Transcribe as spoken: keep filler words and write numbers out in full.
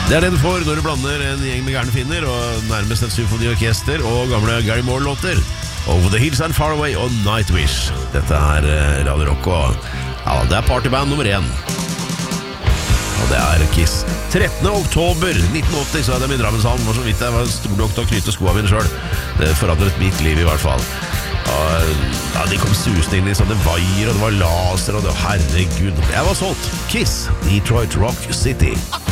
Det er det du får når du blander en gjeng med gærne finner og nærmest et symfoniorkester og gamle Gary Moore-låter. Over the Hills and Far Away og Nightwish. Dette er Radio Rock, og ja, det er partyband nummer én. Og det er Kiss. trettende oktober nitten åtti så er det min Drammenshallen. Var så vidt jeg var stor nok til å knyte skoene mine selv. Det forandret mitt liv i hvert fall. Og, ja, de kom susende inn i sånne vaier, og det var laser, og det var herregud. Jeg var solgt. Kiss, Detroit Rock City.